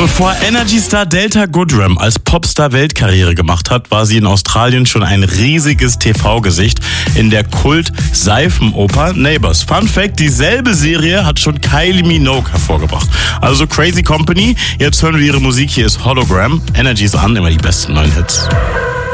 Bevor Energy-Star Delta Goodrem als Popstar Weltkarriere gemacht hat, war sie in Australien schon ein riesiges TV-Gesicht in der Kult-Seifenoper Neighbours. Fun Fact, dieselbe Serie hat schon Kylie Minogue hervorgebracht. Also Crazy Company, jetzt hören wir ihre Musik, hier ist Hologram. Energy ist an, immer die besten neuen Hits.